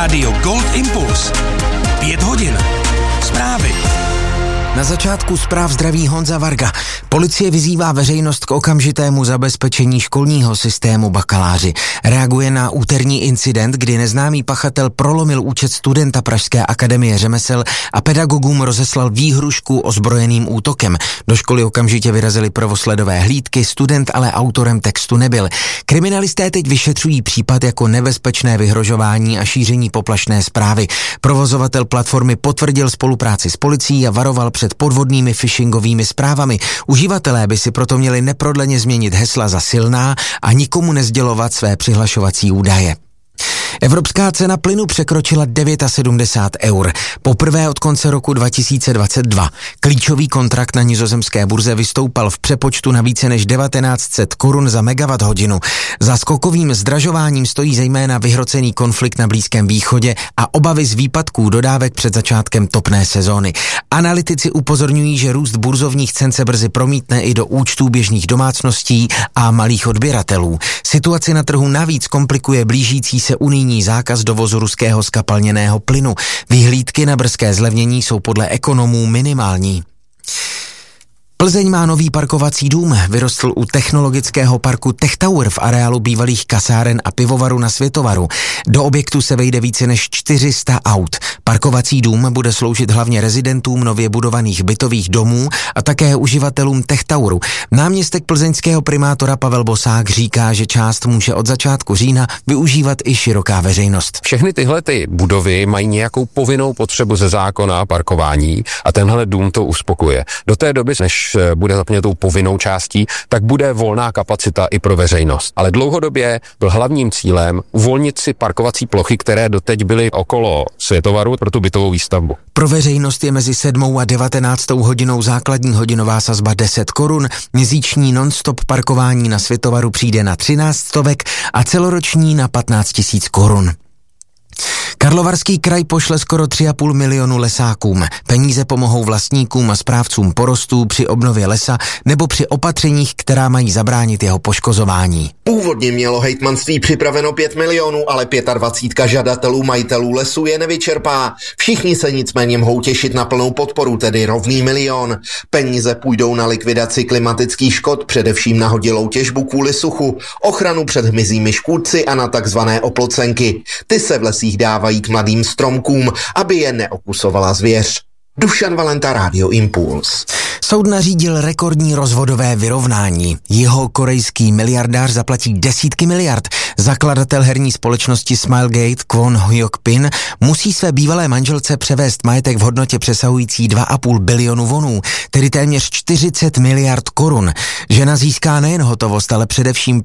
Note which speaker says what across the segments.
Speaker 1: Rádio Gold Impuls. 5 hodin. Zprávy.
Speaker 2: Na začátku zpráv zdraví Honza Varga. Policie vyzývá veřejnost k okamžitému zabezpečení školního systému bakaláři. Reaguje na úterní incident, kdy neznámý pachatel prolomil účet studenta Pražské akademie řemesel a pedagogům rozeslal výhrušku ozbrojeným útokem. Do školy okamžitě vyrazily prvosledové hlídky, student ale autorem textu nebyl. Kriminalisté teď vyšetřují případ jako nebezpečné vyhrožování a šíření poplašné zprávy. Provozovatel platformy potvrdil spolupráci s policií a varoval před podvodnými phishingovými zprávami. Uživatelé by si proto měli neprodleně změnit hesla za silná a nikomu nesdělovat své přihlašovací údaje. Evropská cena plynu překročila 79 eur. Poprvé od konce roku 2022. Klíčový kontrakt na nizozemské burze vystoupal v přepočtu na více než 1900 korun za megawatt-hodinu. Za skokovým zdražováním stojí zejména vyhrocený konflikt na Blízkém východě a obavy z výpadků dodávek před začátkem topné sezóny. Analytici upozorňují, že růst burzovních cen se brzy promítne i do účtů běžných domácností a malých odběratelů. Situaci na trhu navíc komplikuje blížící se unijní zákaz dovozu ruského zkapalněného plynu. Vyhlídky na brzké zlevnění jsou podle ekonomů minimální. Plzeň má nový parkovací dům, vyrostl u technologického parku Tech Tower v areálu bývalých kasáren a pivovaru na Světovaru. Do objektu se vejde více než 400 aut. Parkovací dům bude sloužit hlavně rezidentům nově budovaných bytových domů a také uživatelům Tech Toweru. Náměstek plzeňského primátora Pavel Bosák říká, že část může od začátku října využívat i široká veřejnost.
Speaker 3: Všechny tyhle ty budovy mají nějakou povinnou potřebu ze zákona parkování a tenhle dům to uspokuje. Do té doby, než bude zaplněnou povinnou částí, tak bude volná kapacita i pro veřejnost. Ale dlouhodobě byl hlavním cílem uvolnit si parkovací plochy, které doteď byly okolo Světovaru pro tu bytovou výstavbu.
Speaker 2: Pro veřejnost je mezi 7. a 19. hodinou základní hodinová sazba 10 korun, měsíční non-stop parkování na Světovaru přijde na 13 stovek a celoroční na 15 000 korun. Karlovarský kraj pošle skoro 3,5 milionu lesákům. Peníze pomohou vlastníkům a správcům porostů při obnově lesa nebo při opatřeních, která mají zabránit jeho poškozování.
Speaker 4: Původně mělo hejtmanství připraveno 5 milionů, ale 25 žadatelů majitelů lesů je nevyčerpá. Všichni se nicméně mohou těšit na plnou podporu, tedy rovný milion. Peníze půjdou na likvidaci klimatických škod, především na hodilou těžbu kvůli suchu, ochranu před hmyzími škůdci a na takzvané oplocenky. Ty se v lesích dávají k mladým stromkům, aby je neokusovala zvěř. Dušan Valenta, Rádio Impuls.
Speaker 2: Soud nařídil rekordní rozvodové vyrovnání. Jihokorejský miliardář zaplatí desítky miliard. Zakladatel herní společnosti Smilegate Kwon Hyuk-pin musí své bývalé manželce převést majetek v hodnotě přesahující 2,5 bilionu wonů, tedy téměř 40 miliard korun. Žena získá nejen hotovost, ale především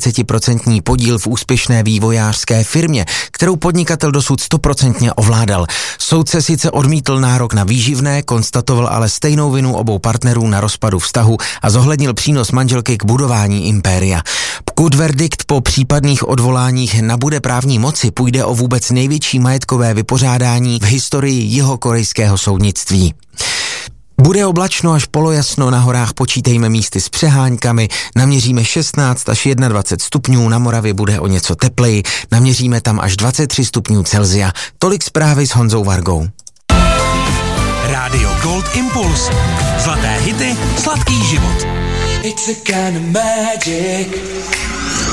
Speaker 2: 35% podíl v úspěšné vývojářské firmě, kterou podnikatel dosud 100% ovládal. Soudce sice odmítl nárok na výživné, konstatoval ale stejnou vinu obou partnerů na rozpadu vztahu a zohlednil přínos manželky k budování impéria. Pokud verdikt po případných odvoláních nabude právní moci, půjde o vůbec největší majetkové vypořádání v historii jihokorejského soudnictví. Bude oblačno až polojasno, na horách počítejme místy s přeháňkami, naměříme 16 až 21 stupňů, na Moravě bude o něco tepleji, naměříme tam až 23 stupňů Celsia. Tolik zprávy s Honzou Vargou.
Speaker 1: Rádio Gold Impuls. Zlaté hity, sladký život.
Speaker 5: It's a kind of magic.